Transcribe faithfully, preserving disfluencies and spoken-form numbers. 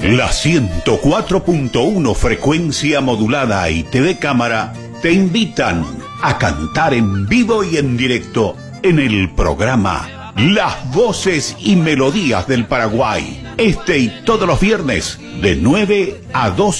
La ciento cuatro punto uno frecuencia modulada y T V Cámara te invitan a cantar en vivo y en directo en el programa Las Voces y Melodías del Paraguay. Este y todos los viernes de nueve a doce